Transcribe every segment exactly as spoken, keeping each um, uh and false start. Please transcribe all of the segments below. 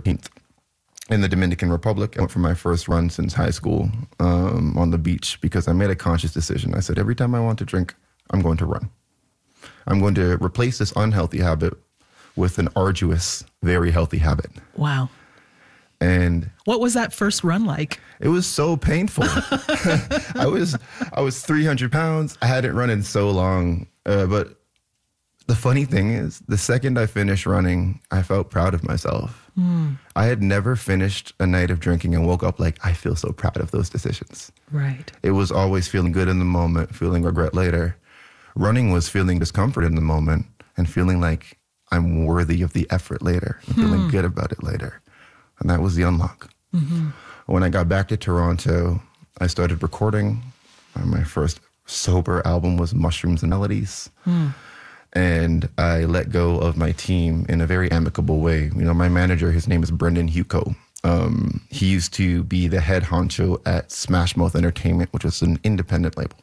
thirteenth in the Dominican Republic. I went for my first run since high school um, on the beach because I made a conscious decision. I said, every time I want to drink, I'm going to run. I'm going to replace this unhealthy habit with an arduous, very healthy habit. Wow. And what was that first run like? It was so painful. I was I was three hundred pounds. I hadn't run in so long. Uh, but the funny thing is, the second I finished running, I felt proud of myself. Mm. I had never finished a night of drinking and woke up like, I feel so proud of those decisions. Right. It was always feeling good in the moment, feeling regret later. Running was feeling discomfort in the moment and feeling like I'm worthy of the effort later and feeling hmm. good about it later. And that was the unlock. Mm-hmm. When I got back to Toronto, I started recording. Uh, my first sober album was Mushrooms and Melodies. Mm. And I let go of my team in a very amicable way. You know, my manager, his name is Brendan Huco. Um, he used to be the head honcho at Smash Mouth Entertainment, which was an independent label.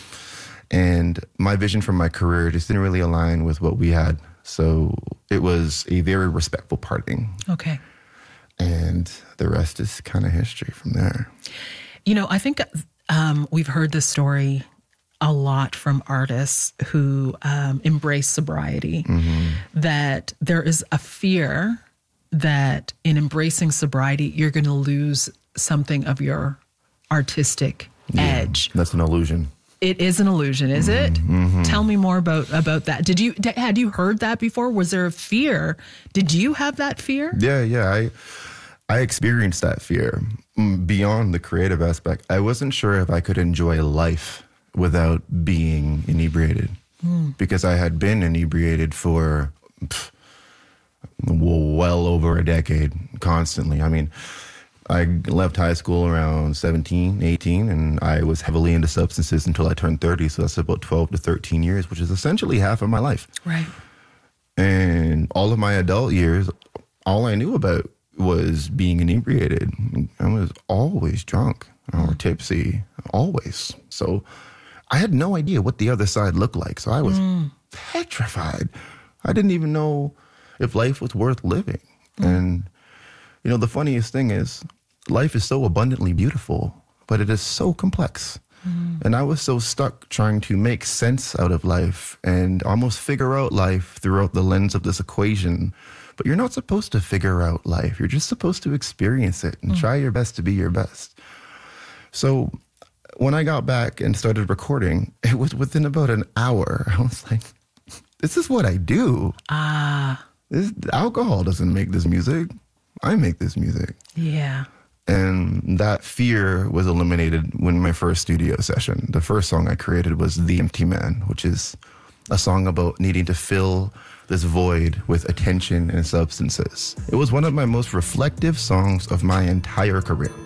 And my vision for my career just didn't really align with what we had. So it was a very respectful parting. Okay. And the rest is kind of history from there. You know, I think um, we've heard this story a lot from artists who um, embrace sobriety, mm-hmm. that there is a fear that in embracing sobriety, you're going to lose something of your artistic yeah, edge. That's an illusion. It is an illusion, is mm-hmm, it? Mm-hmm. Tell me more about, about that. Did you had you heard that before? Was there a fear? Did you have that fear? Yeah, yeah. I I experienced that fear beyond the creative aspect. I wasn't sure if I could enjoy life without being inebriated mm. because I had been inebriated for pff, well over a decade, constantly. I mean, I left high school around seventeen, eighteen, and I was heavily into substances until I turned thirty. So that's about twelve to thirteen years, which is essentially half of my life. Right. And all of my adult years, all I knew about was being inebriated. I was always drunk or tipsy, always. So I had no idea what the other side looked like. So I was mm. petrified. I didn't even know if life was worth living. Mm. And you know, the funniest thing is life is so abundantly beautiful, but it is so complex. Mm. And I was so stuck trying to make sense out of life and almost figure out life throughout the lens of this equation. But you're not supposed to figure out life. You're just supposed to experience it and mm. try your best to be your best. So when I got back and started recording, it was within about an hour. I was like, this is what I do. Ah. This, alcohol doesn't make this music. I make this music. Yeah. And that fear was eliminated when my first studio session. The first song I created was The Empty Man, which is a song about needing to fill this void with attention and substances. It was one of my most reflective songs of my entire career.